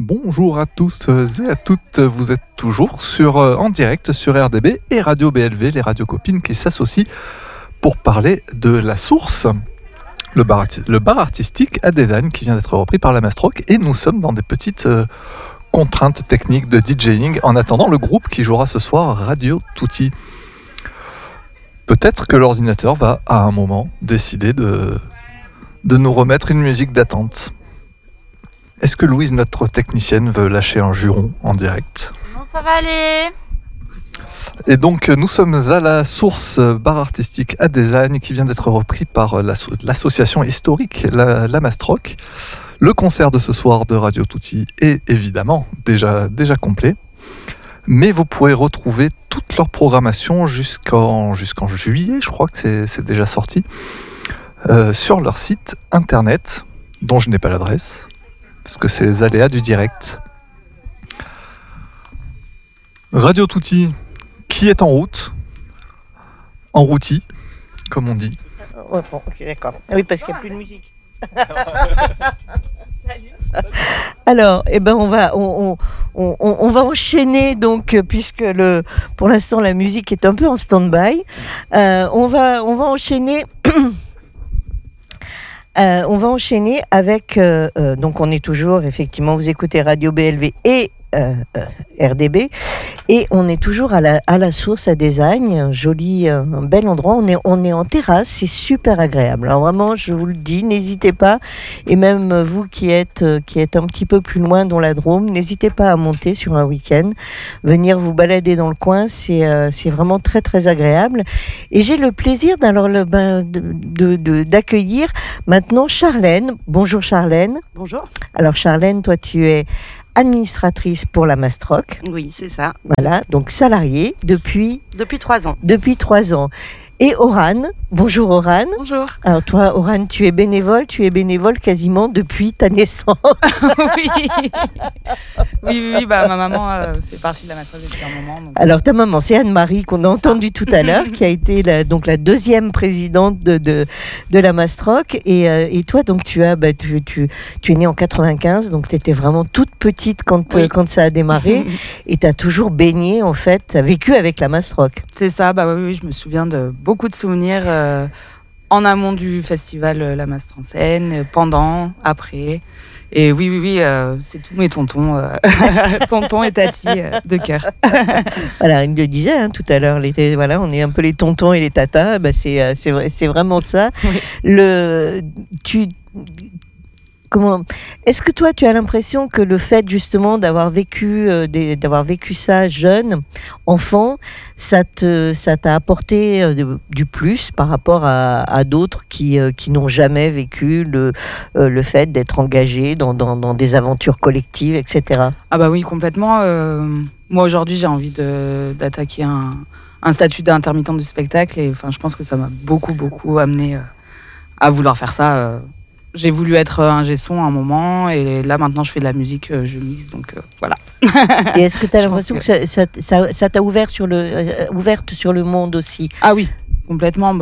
Bonjour à tous et à toutes, vous êtes toujours en direct sur RDB et Radio BLV, les radios copines qui s'associent pour parler de La Source, le bar artistique à Dézagne qui vient d'être repris par la Mastroc, et nous sommes dans des petites contraintes techniques de DJing en attendant le groupe qui jouera ce soir, Radio Tutti. Peut-être que l'ordinateur va à un moment décider de nous remettre une musique d'attente. Est-ce que Louise, notre technicienne, veut lâcher un juron en direct ? Non, ça va aller. Et donc, nous sommes à La Source, bar artistique à Dézagne, qui vient d'être repris par l'association historique la Mastroc. Le concert de ce soir de Radio Tutti est évidemment déjà complet. Mais vous pourrez retrouver toute leur programmation jusqu'en juillet, je crois que c'est déjà sorti, sur leur site internet, dont je n'ai pas l'adresse, parce que c'est les aléas du direct. Radio Tutti, qui est en route, en routis, comme on dit. Ouais, bon, ok, d'accord. Oui, parce qu'il n'y a plus de musique. Salut. Alors, on va enchaîner donc, puisque pour l'instant la musique est un peu en stand-by. On va enchaîner. On va enchaîner avec. Donc, on est toujours effectivement. Vous écoutez Radio BLV et RDB, et on est toujours à la Source à Dézagne, un bel endroit. On est en terrasse, c'est super agréable. Alors vraiment, je vous le dis, n'hésitez pas, et même vous qui êtes un petit peu plus loin dans la Drôme, n'hésitez pas à monter sur un week-end, venir vous balader dans le coin, c'est vraiment très très agréable. Et j'ai le plaisir d'accueillir maintenant Charlène. Bonjour Charlène. Bonjour. Alors Charlène, toi tu es administratrice pour la Mastroc. Oui, c'est ça. Voilà, donc salariée depuis 3 ans. Depuis 3 ans. Et Orane, bonjour Orane. Bonjour. Alors toi, Orane, tu es bénévole quasiment depuis ta naissance. oui, ma maman fait partie de la Mastroc depuis un moment. Donc... Alors ta maman, c'est Anne-Marie qu'on a entendue tout à l'heure, qui a été la deuxième présidente de la Mastroc. Et toi, donc tu es née en 95, donc tu étais vraiment toute petite quand ça a démarré. Et tu as toujours baigné, en fait, tu as vécu avec la Mastroc. C'est ça, oui, je me souviens de beaucoup de souvenirs en amont du festival La Mastre en scène, pendant, après. Et oui, c'est tous mes tontons, tontons et tatis de cœur. Voilà, il me le disait tout à l'heure, on est un peu les tontons et les tatas, c'est vraiment ça. Oui. Est-ce que toi, tu as l'impression que le fait justement d'avoir vécu ça jeune, enfant, ça t'a apporté du plus par rapport à d'autres qui n'ont jamais vécu le fait d'être engagé dans des aventures collectives, etc. Ah bah oui, complètement. Moi, aujourd'hui, j'ai envie d'attaquer un statut d'intermittent du spectacle, et je pense que ça m'a beaucoup amené à vouloir faire ça. J'ai voulu être ingé son à un moment, et là maintenant je fais de la musique, je mixe, donc voilà. Et est-ce que tu as l'impression que ça t'a ouverte sur le monde aussi ? Ah oui, complètement.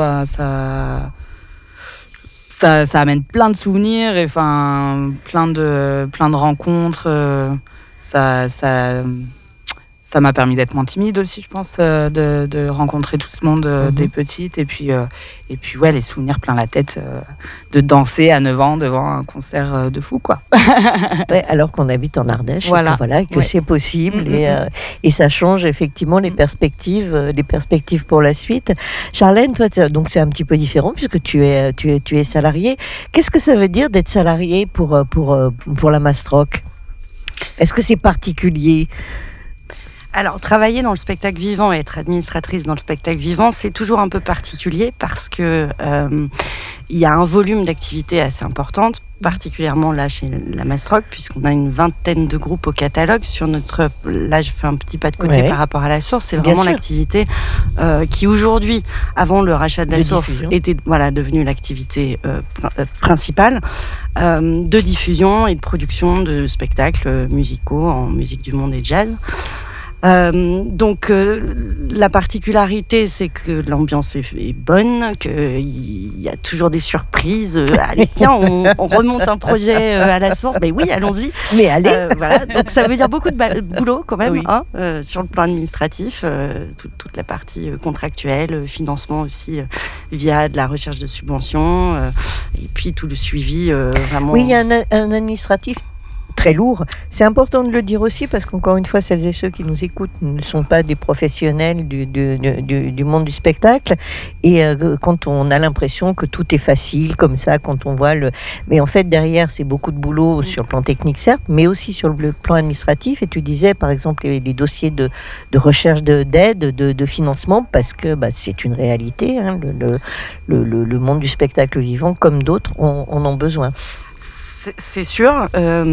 Ça amène plein de souvenirs, et plein de rencontres. Ça m'a permis d'être moins timide aussi, je pense, de rencontrer tout ce monde des petites. Et puis les souvenirs plein la tête de danser à 9 ans devant un concert de fou, quoi. Ouais, alors qu'on habite en Ardèche, et que c'est possible. Et ça change effectivement les perspectives pour la suite. Charlène, toi, donc c'est un petit peu différent puisque tu es salariée. Qu'est-ce que ça veut dire d'être salariée pour la Mastroc ? Est-ce que c'est particulier ? Alors, travailler dans le spectacle vivant et être administratrice dans le spectacle vivant, c'est toujours un peu particulier parce que il y a un volume d'activités assez importante, particulièrement là chez la Mastroc, puisqu'on a une 20aine de groupes au catalogue. Là, je fais un petit pas de côté par rapport à la Source. C'est vraiment l'activité qui aujourd'hui, avant le rachat de la Source, était devenue l'activité principale de diffusion et de production de spectacles musicaux en musique du monde et jazz. Donc la particularité, c'est que l'ambiance est bonne, qu'il y a toujours des surprises. Allez, tiens, on remonte un projet à la source. Ben oui, allons-y. Mais allez. Voilà. Donc ça veut dire beaucoup de boulot quand même, Oui. sur le plan administratif, toute la partie contractuelle, financement aussi via de la recherche de subventions, et puis tout le suivi vraiment. Oui, il y a un administratif très lourd. C'est important de le dire aussi parce qu'encore une fois, celles et ceux qui nous écoutent ne sont pas des professionnels du monde du spectacle. Et quand on a l'impression que tout est facile comme ça, quand on voit Mais en fait, derrière, c'est beaucoup de boulot sur le plan technique, certes, mais aussi sur le plan administratif. Et tu disais, par exemple, les dossiers de recherche d'aide, de financement, parce que c'est une réalité. Hein, le monde du spectacle vivant, comme d'autres, en ont besoin. C'est sûr.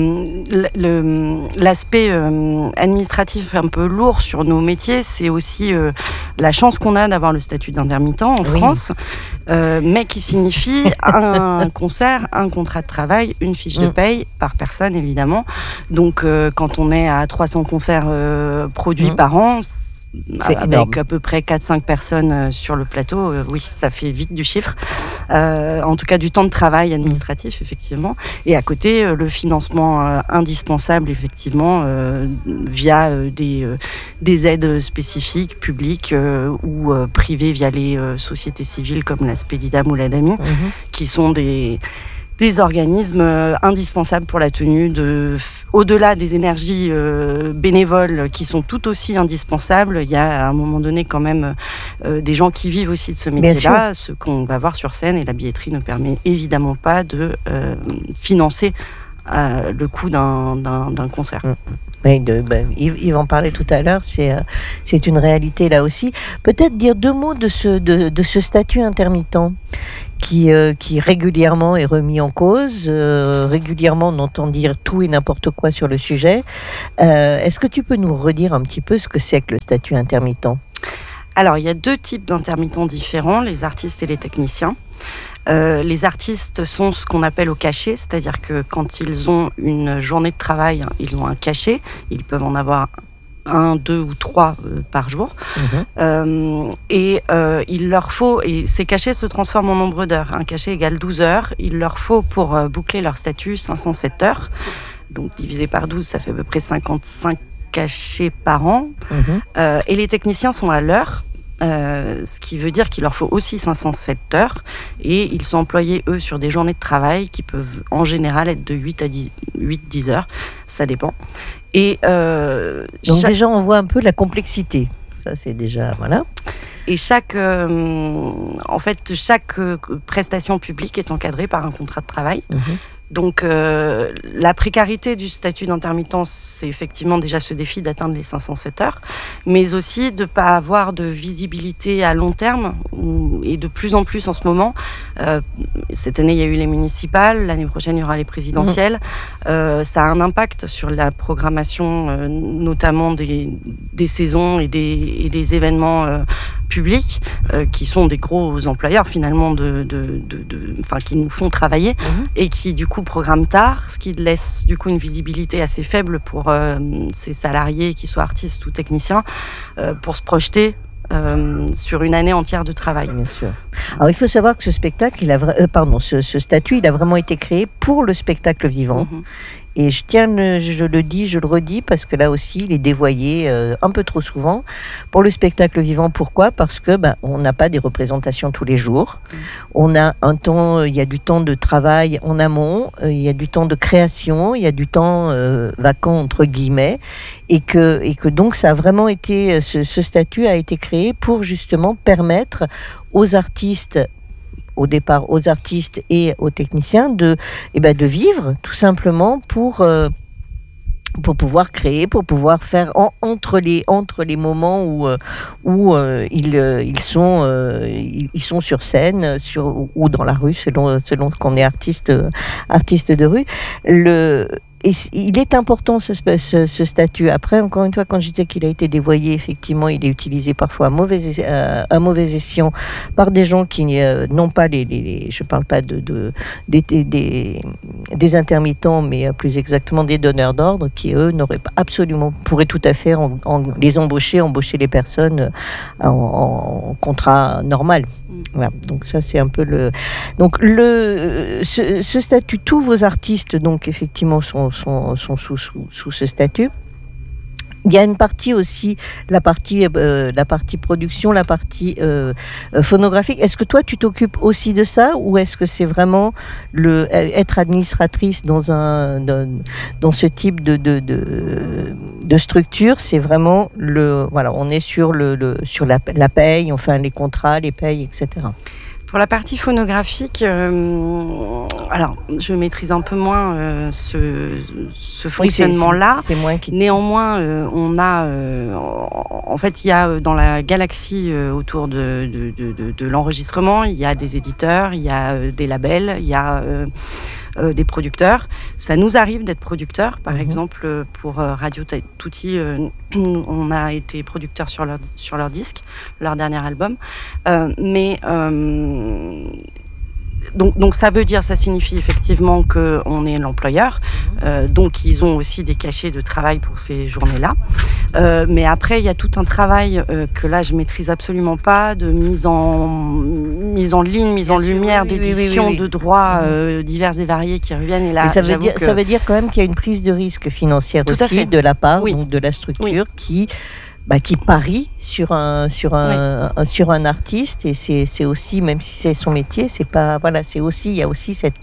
L'aspect administratif un peu lourd sur nos métiers, c'est aussi la chance qu'on a d'avoir le statut d'intermittent en France, mais qui signifie un concert, un contrat de travail, une fiche de paye par personne, évidemment. Donc, quand on est à 300 concerts produits par an, avec à peu près 4-5 personnes sur le plateau, oui, ça fait vite du chiffre. En tout cas, du temps de travail administratif, effectivement. Et à côté, le financement indispensable, effectivement, via des aides spécifiques, publiques ou privées via les sociétés civiles comme la Spedidam ou l'ADAMI, qui sont des organismes indispensables pour la tenue au-delà des énergies bénévoles qui sont tout aussi indispensables. Il y a à un moment donné quand même des gens qui vivent aussi de ce métier-là, ce qu'on va voir sur scène, et la billetterie ne permet évidemment pas de financer le coût d'un concert. Oui, Yves en parlait tout à l'heure, c'est une réalité là aussi. Peut-être dire 2 mots de ce statut intermittent qui régulièrement est remis en cause. Régulièrement, on entend dire tout et n'importe quoi sur le sujet. Est-ce que tu peux nous redire un petit peu ce que c'est que le statut intermittent ? Alors, il y a 2 types d'intermittents différents, les artistes et les techniciens. Les artistes sont ce qu'on appelle au cachet, c'est-à-dire que quand ils ont une journée de travail, ils ont un cachet. Ils peuvent en avoir 1, 2 ou 3 par jour. Et il leur faut, et ces cachets se transforment en nombre d'heures. Un cachet égale 12 heures. Il leur faut, pour boucler leur statut, 507 heures. Donc divisé par 12, ça fait à peu près 55 cachets par an. Et les techniciens sont à l'heure. Ce qui veut dire qu'il leur faut aussi 507 heures, et ils sont employés, eux, sur des journées de travail qui peuvent en général être de 8-10 heures, ça dépend. Et donc déjà on voit un peu la complexité, ça c'est déjà, voilà. Et chaque prestation publique est encadrée par un contrat de travail. Donc la précarité du statut d'intermittent, c'est effectivement déjà ce défi d'atteindre les 507 heures, mais aussi de ne pas avoir de visibilité à long terme, et de plus en plus en ce moment. Cette année, il y a eu les municipales, l'année prochaine, il y aura les présidentielles. Ça a un impact sur la programmation, notamment des saisons et des événements publics, qui sont des gros employeurs finalement qui nous font travailler, et qui du coup programment tard, ce qui laisse du coup une visibilité assez faible pour ces salariés, qu'ils soient artistes ou techniciens, pour se projeter sur une année entière de travail. Bien sûr. Alors il faut savoir que ce spectacle, ce statut, il a vraiment été créé pour le spectacle vivant. Et je le redis, parce que là aussi, il est dévoyé un peu trop souvent. Pour le spectacle vivant, pourquoi ? Parce que on n'a pas des représentations tous les jours. On a il y a du temps de travail en amont, il y a du temps de création, il y a du temps vacant entre guillemets, et que donc ça a vraiment été, ce statut a été créé pour justement permettre aux artistes, au départ aux artistes et aux techniciens de vivre tout simplement pour pouvoir créer, pour pouvoir faire entre les moments où ils sont sur scène ou dans la rue selon qu'on est artiste de rue. il est important ce statut. Après, encore une fois, quand je disais qu'il a été dévoyé, effectivement, il est utilisé parfois à mauvais escient par des gens qui n'ont pas je ne parle pas des intermittents, mais plus exactement des donneurs d'ordre, qui eux pourraient tout à fait embaucher les personnes en contrat normal. Voilà. Donc ça, c'est un peu ce statut. Tous vos artistes, donc effectivement, sont sous ce statut. Il y a une partie aussi, la partie production, la partie phonographique. Est-ce que toi, tu t'occupes aussi de ça, ou est-ce que c'est vraiment être administratrice dans ce type de structure, c'est vraiment on est sur la paye, enfin les contrats, les payes, etc. Pour la partie phonographique, alors je maîtrise un peu moins ce fonctionnement-là. C'est moins qui... Néanmoins, on a, en fait, il y a dans la galaxie autour de l'enregistrement, il y a des éditeurs, il y a des labels, il y a des producteurs. Ça nous arrive d'être producteurs. Par exemple, pour Radio Tutti, on a été producteurs sur leur disque, leur dernier album. Donc ça signifie effectivement qu'on est l'employeur. Donc ils ont aussi des cachets de travail pour ces journées-là. Mais après, il y a tout un travail que là, je maîtrise absolument pas, de mise en ligne, mise en lumière, d'édition de droits divers et variés qui reviennent. Et là, ça veut dire quand même qu'il y a une prise de risque financière aussi de la part donc, de la structure qui parie sur un artiste, et c'est aussi, même si c'est son métier, c'est pas, c'est aussi, il y a aussi cette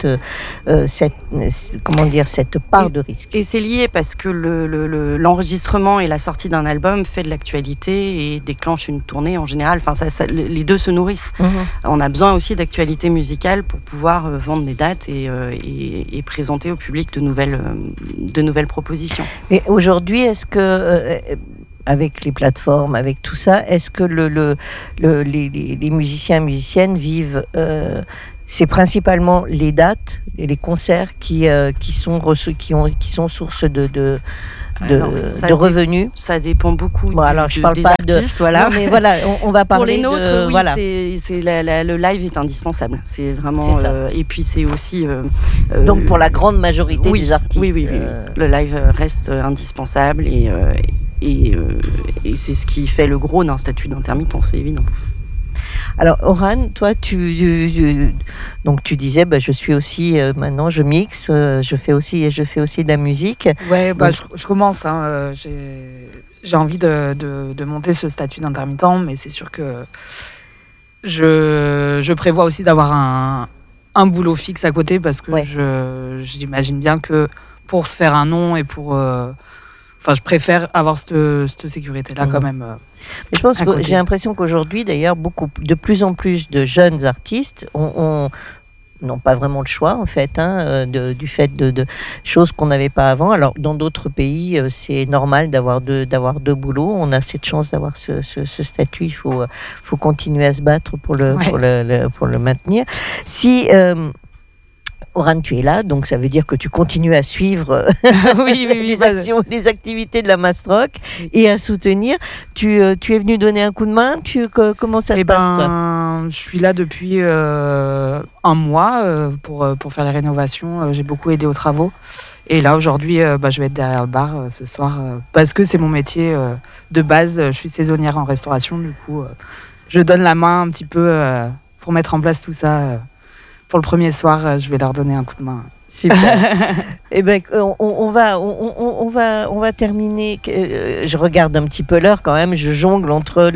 part de risque. Et c'est lié parce que l'enregistrement et la sortie d'un album fait de l'actualité et déclenche une tournée en général. Enfin, les deux se nourrissent. On a besoin aussi d'actualité musicale pour pouvoir vendre des dates et présenter au public de nouvelles propositions. Mais aujourd'hui, est-ce que avec les plateformes, avec tout ça, est-ce que les musiciens et musiciennes vivent... c'est principalement les dates et les concerts qui sont source de revenus. Ça dépend beaucoup je parle des pas artistes. Non, mais voilà, on va parler pour les nôtres, le live est indispensable. C'est vraiment... et puis c'est aussi... donc pour la grande majorité des artistes. Oui. Le live reste indispensable et c'est ce qui fait le gros d'un statut d'intermittent, c'est évident. Alors, Oran, toi, tu disais, je suis aussi, maintenant, je mixe, je fais aussi de la musique. Ouais, je commence. J'ai envie de monter ce statut d'intermittent, mais c'est sûr que je prévois aussi d'avoir un boulot fixe à côté, parce que j'imagine bien que pour se faire un nom et pour... je préfère avoir cette sécurité-là quand même. Mais je pense que j'ai l'impression qu'aujourd'hui, d'ailleurs, de plus en plus de jeunes artistes n'ont pas vraiment le choix, en fait, du fait de choses qu'on n'avait pas avant. Alors, dans d'autres pays, c'est normal d'avoir deux boulots. On a cette chance d'avoir ce statut. Il faut continuer à se battre pour le maintenir. Si... Oran, tu es là, donc ça veut dire que tu continues à suivre les activités de la Mastrock et à soutenir. Tu es venu donner un coup de main. Comment ça se passe, toi ? Je suis là depuis un mois pour faire les rénovations. J'ai beaucoup aidé aux travaux. Et là, aujourd'hui, je vais être derrière le bar ce soir parce que c'est mon métier de base. Je suis saisonnière en restauration. Du coup, je donne la main un petit peu pour mettre en place tout ça. Pour le premier soir, je vais leur donner un coup de main. Super. Eh ben, on va terminer. Je regarde un petit peu l'heure quand même. Je jongle entre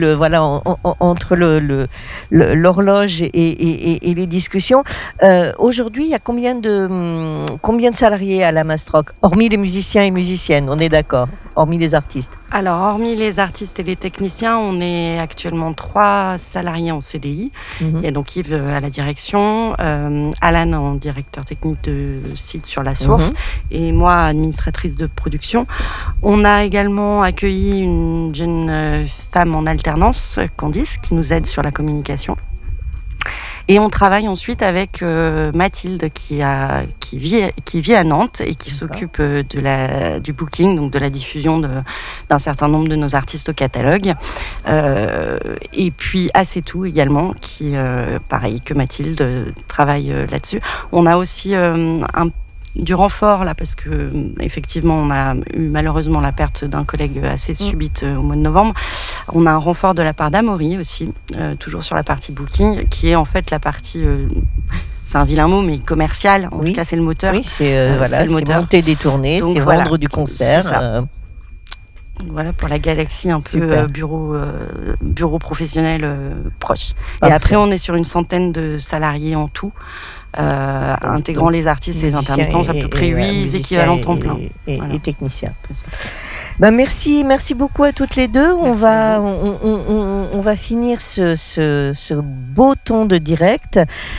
l'horloge et les discussions. Aujourd'hui, il y a combien de salariés à la Mastrock, hormis les musiciens et musiciennes, on est d'accord, hormis les artistes? Alors, hormis les artistes et les techniciens, on est actuellement 3 salariés en CDI. Il y a donc Yves à la direction, Alan en directeur technique de site sur la source, et moi administratrice de production. On a également accueilli une jeune femme en alternance, Candice, qui nous aide sur la communication. Et on travaille ensuite avec Mathilde qui vit à Nantes et qui s'occupe du booking, donc de la diffusion d'un certain nombre de nos artistes au catalogue. Et puis C'est Tout également, qui, pareil que Mathilde, travaille là-dessus. On a aussi du renfort là, parce que effectivement on a eu malheureusement la perte d'un collègue assez subite au mois de novembre. On a un renfort de la part d'Amaury aussi, toujours sur la partie booking, qui est en fait la partie c'est un vilain mot, mais commercial. En tout cas, c'est le moteur. Oui, c'est le moteur. Monter des tournées, donc, c'est vendre du concert. Voilà, pour la galaxie un peu bureau professionnel proche. Et après, on est sur une centaine de salariés en tout, intégrant les artistes et les intermittents, à peu près 8 équivalents temps plein. Et techniciens. Merci beaucoup à toutes les deux. On va finir ce beau temps de direct.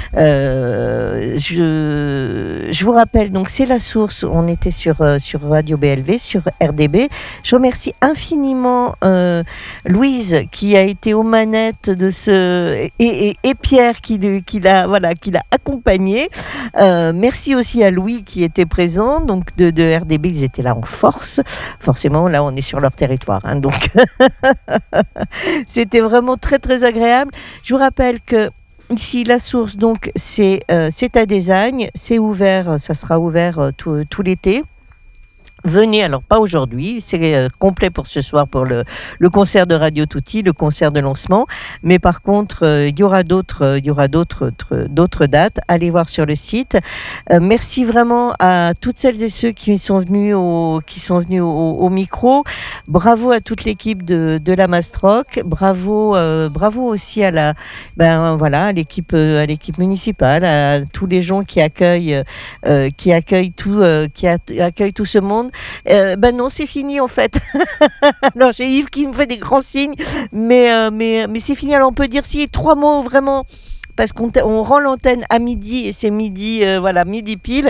Je vous rappelle, donc c'est La Source. On était sur Radio BLV, sur RDB. Je remercie infiniment Louise qui a été aux manettes de et Pierre qui l'a accompagné. Merci aussi à Louis qui était présent, donc de RDB. Ils étaient là en force. Forcément, là, on est sur leur territoire. Donc, c'était vraiment très, très agréable. Je vous rappelle que ici, La Source, donc, c'est à Desagnes. C'est ouvert, ça sera ouvert tout l'été. Venez, alors pas aujourd'hui, c'est complet pour ce soir pour le concert de Radio Tutti, le concert de lancement, mais par contre il y aura d'autres dates. Allez voir sur le site. Merci vraiment à toutes celles et ceux qui sont venus au micro. Bravo à toute l'équipe de la Mastroc. Bravo aussi à l'équipe municipale, à tous les gens qui accueillent tout ce monde. Non, c'est fini en fait. Alors j'ai Yves qui me fait des grands signes, mais c'est fini. Alors on peut dire 3 mots vraiment, parce qu'on rend l'antenne à midi et c'est midi pile.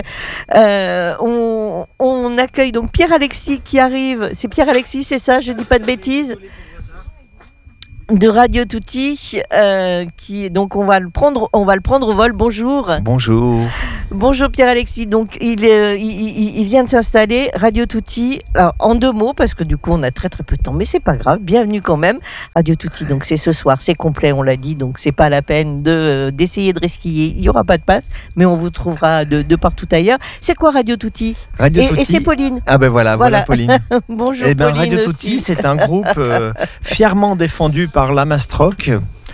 On accueille donc Pierre-Alexis qui arrive. C'est Pierre-Alexis, c'est ça, je dis pas de bêtises, de Radio Tutti, donc on va le prendre au vol. Bonjour Pierre-Alexis. Donc il vient de s'installer, Radio Tutti. Alors en 2 mots, parce que du coup on a très très peu de temps, mais c'est pas grave. Bienvenue quand même. Radio Tutti. Donc c'est ce soir, c'est complet, on l'a dit. Donc c'est pas la peine d'essayer de resquiller. Il y aura pas de passe, mais on vous trouvera de partout ailleurs. C'est quoi Radio Tutti ? Et c'est Pauline. Ah ben voilà Pauline. Bonjour Pauline. Radio Tutti, c'est un groupe fièrement défendu par la Mastroc.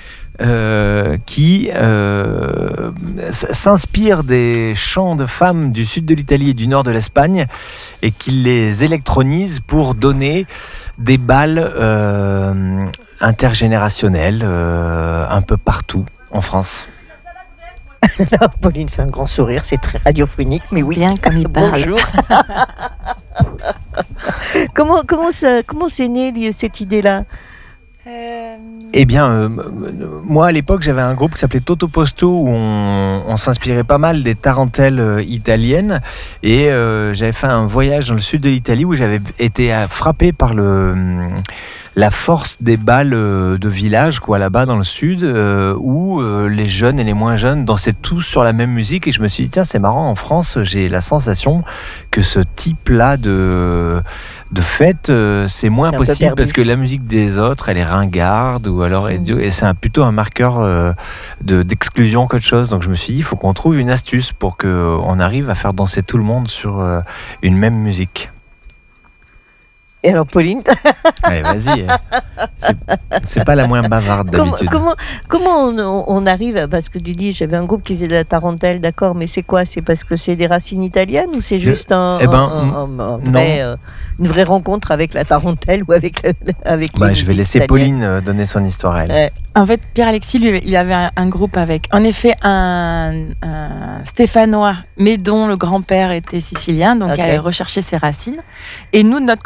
Qui s'inspire des chants de femmes du sud de l'Italie et du nord de l'Espagne et qui les électronise pour donner des bals intergénérationnels un peu partout en France. Alors, Pauline fait un grand sourire, c'est très radiophonique, mais oui. Bien comme il parle. Bonjour. Comment c'est né cette idée-là ? Eh bien, moi à l'époque j'avais un groupe qui s'appelait Toto Posto où on s'inspirait pas mal des tarentelles italiennes et j'avais fait un voyage dans le sud de l'Italie où j'avais été frappé par la force des bals de village là-bas dans le sud où les jeunes et les moins jeunes dansaient tous sur la même musique et je me suis dit tiens c'est marrant, en France j'ai la sensation que ce type-là de fait, c'est moins possible parce que la musique des autres, elle est ringarde ou alors et c'est plutôt un marqueur d'exclusion qu'autre chose. Donc je me suis dit, il faut qu'on trouve une astuce pour qu'on arrive à faire danser tout le monde sur une même musique. Et alors Pauline Allez, vas-y. C'est pas la moins bavarde d'habitude. Comment on arrive, parce que tu dis j'avais un groupe qui faisait de la tarentelle, d'accord, mais c'est quoi ? C'est parce que c'est des racines italiennes ou c'est juste une vraie rencontre avec la tarentelle ou avec je vais laisser Pauline donner son histoire à elle. Ouais. En fait, Pierre-Alexis, lui, il avait un groupe avec, en effet, un Stéphanois, mais dont le grand-père était sicilien, donc il avait recherché ses racines. Et nous, de notre côté,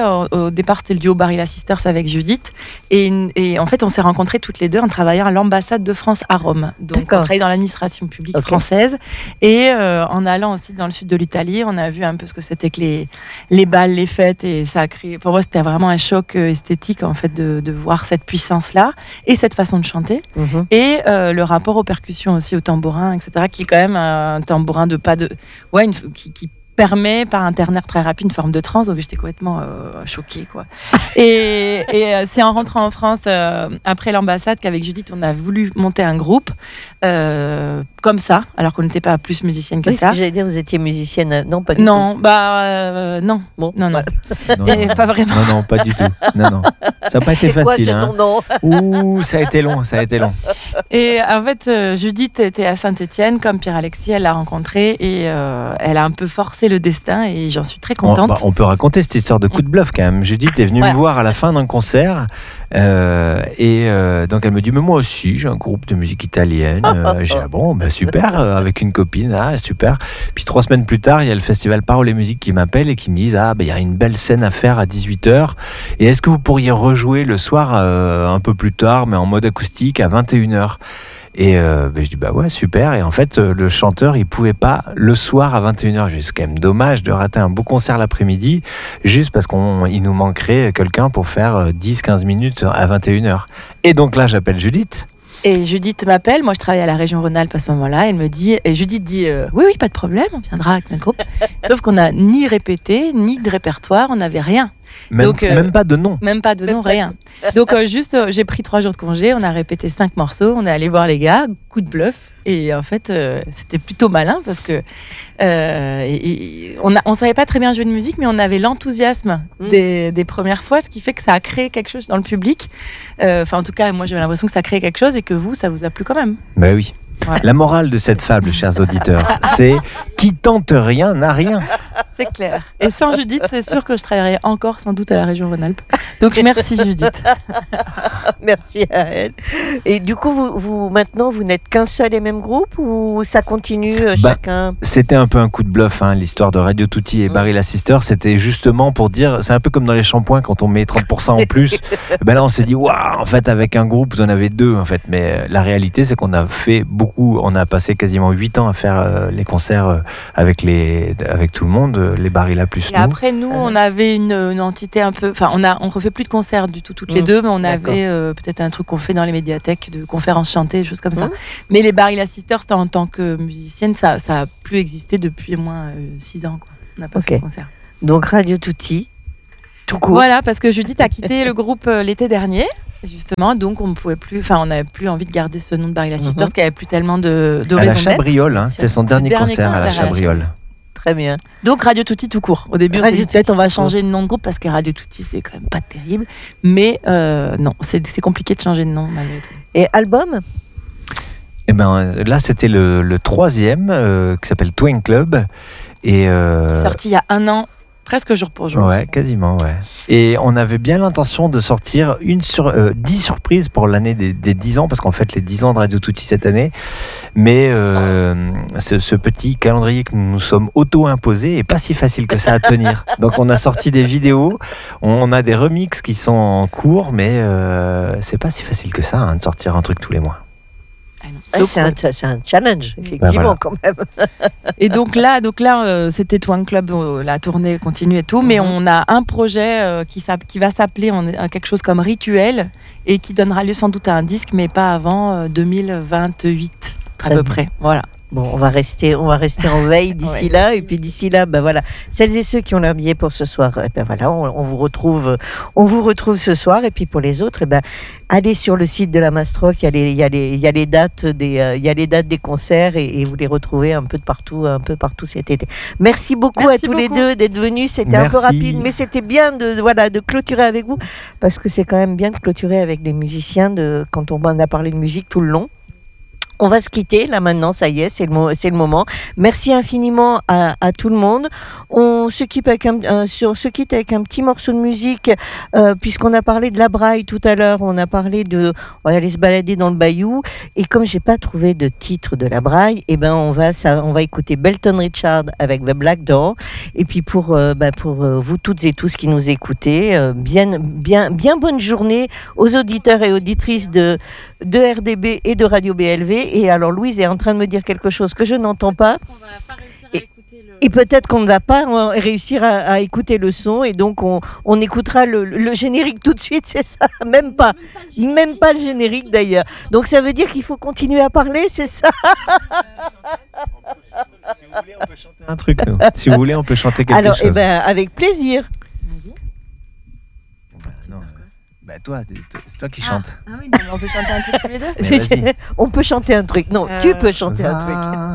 Au départ, c'était le duo Barilla Sisters avec Judith. Et en fait, on s'est rencontrés toutes les deux en travaillant à l'ambassade de France à Rome. Donc, on travaillait dans l'administration publique française. Et en allant aussi dans le sud de l'Italie, on a vu un peu ce que c'était que les balles, les fêtes. Et ça a créé... Pour moi, c'était vraiment un choc esthétique, en fait, de voir cette puissance-là et cette façon de chanter. Et le rapport aux percussions aussi, au tambourin, etc., qui est quand même un tambourin qui permet par un ternaire très rapide une forme de transe, donc j'étais complètement choquée, quoi. Et c'est en rentrant en France après l'ambassade qu'avec Judith on a voulu monter un groupe comme ça, alors qu'on n'était pas plus musicienne que ça. Ce que j'allais dire, vous étiez musicienne, non, pas du tout. Non, non. Bon, non. Et pas vraiment. Non, pas du tout. Non. Ça n'a pas été facile. Non. Ouh, ça a été long. Et en fait, Judith était à Saint-Étienne, comme Pierre-Alexis, elle l'a rencontré et elle a un peu forcé le destin et j'en suis très contente. On peut raconter cette histoire de coup de bluff quand même. Judith est venue me voir à la fin d'un concert et donc elle me dit mais moi aussi j'ai un groupe de musique italienne. J'ai super, avec une copine, super. Puis 3 semaines plus tard, il y a le festival Parole et Musique qui m'appelle et qui me disent il y a une belle scène à faire à 18h et est-ce que vous pourriez rejouer le soir un peu plus tard mais en mode acoustique à 21h. Et je dis ouais, super. Et en fait le chanteur il pouvait pas le soir à 21h. C'est quand même dommage de rater un beau concert l'après-midi juste parce qu'il nous manquerait quelqu'un pour faire 10-15 minutes à 21h. Et donc là j'appelle Judith. Et Judith m'appelle, moi je travaillais à la région Rhône-Alpes à ce moment-là, elle me dit, et Judith dit oui, pas de problème, on viendra avec notre groupe. Sauf qu'on n'a ni répété, ni de répertoire, on n'avait rien. Même pas de nom. Même pas de nom, rien. Donc j'ai pris 3 jours de congé, on a répété 5 morceaux, on est allé voir les gars, coup de bluff. Et en fait, c'était plutôt malin parce que on savait pas très bien jouer de musique, mais on avait l'enthousiasme des premières fois, ce qui fait que ça a créé quelque chose dans le public. En tout cas, moi j'avais l'impression que ça a créé quelque chose et que ça vous a plu quand même. Ben oui. Voilà. La morale de cette fable, chers auditeurs, c'est qui tente rien n'a rien. C'est clair. Et sans Judith, c'est sûr que je travaillerais encore sans doute à la région Rhône-Alpes. Donc merci Judith. Merci à elle. Et du coup, vous maintenant, vous n'êtes qu'un seul et même groupe ou ça continue chacun? C'était un peu un coup de bluff, l'histoire de Radio Tutti et Barilla Sisters. C'était justement pour dire, c'est un peu comme dans les shampoings quand on met 30% en plus. Là, on s'est dit, waouh, en fait, avec un groupe, vous en avez 2, en fait. Mais la réalité, c'est qu'on a fait beaucoup. On a passé quasiment 8 ans à faire les concerts avec tout le monde, les Barilla plus nous. Et après, nous, on avait une entité un peu... Enfin, on refait plus de concerts du tout, toutes les deux, mais on avait peut-être un truc qu'on fait dans les médiathèques, de conférences chantées, des choses comme ça. Mais les Barilla Sisters, en tant que musicienne, ça a plus existé depuis au moins 6 ans. Quoi. On n'a pas fait de concert. Donc Radio Tutti, tout court. Voilà, parce que Judith a quitté le groupe l'été dernier. Justement, donc on n'avait plus envie de garder ce nom de Barilla Sisters, parce qu'il n'y avait plus tellement de raison d'être. À la Chabriole, c'était son dernier concert à la Chabriole. Très bien. Donc Radio Tutti tout court. Au début, on s'est dit peut-être on va changer de nom de groupe parce que Radio Tutti c'est quand même pas terrible. Mais non, c'est compliqué de changer de nom malgré tout. Et album? Là, c'était le 3e qui s'appelle Twin Club. Et sorti il y a 1 an. Presque jour pour jour. Ouais, quasiment, ouais. Et on avait bien l'intention de sortir 10 surprises pour l'année des 10 ans, parce qu'en fait, les 10 ans de Radio Tutti cette année. Mais ce petit calendrier que nous nous sommes auto-imposés est pas si facile que ça à tenir. Donc, on a sorti des vidéos, on a des remixes qui sont en cours, mais c'est pas si facile que ça de sortir un truc tous les mois. C'est un challenge, effectivement, quand même. Et donc là c'était Twang Club, la tournée continue et tout, mais on a un projet qui va s'appeler quelque chose comme Rituel et qui donnera lieu sans doute à un disque, mais pas avant 2028, à peu près. Voilà. Bon, on va rester en veille d'ici là, et puis d'ici là, voilà. Celles et ceux qui ont leur billet pour ce soir, voilà, on vous retrouve ce soir, et puis pour les autres, allez sur le site de la Mastroc, il y a les dates des concerts, et vous les retrouvez un peu partout cet été. Merci beaucoup à tous les deux d'être venus. C'était un peu rapide, mais c'était bien de clôturer avec vous, parce que c'est quand même bien de clôturer avec des musiciens quand on a parlé de musique tout le long. On va se quitter là maintenant, ça y est, c'est le moment. Merci infiniment à tout le monde. On se quitte avec un petit morceau de musique, puisqu'on a parlé de la braille tout à l'heure, on va aller se balader dans le bayou. Et comme j'ai pas trouvé de titre de la braille, on va écouter Belton Richard avec The Black Door. Et puis pour vous toutes et tous qui nous écoutez, bien bonne journée aux auditeurs et auditrices de RDB et de Radio BLV. Et alors Louise est en train de me dire quelque chose que je n'entends pas. Et peut-être qu'on ne va pas réussir à écouter le son. Et donc on écoutera le générique tout de suite, c'est ça? Même pas le générique d'ailleurs. Donc ça veut dire qu'il faut continuer à parler, c'est ça? Si vous voulez, on peut chanter un truc. Nous. Si vous voulez, on peut chanter quelque chose. Alors, avec plaisir. Toi, c'est toi qui chantes. Ah oui, on peut chanter un truc tous les deux. On peut chanter un truc. Non, tu peux chanter un truc.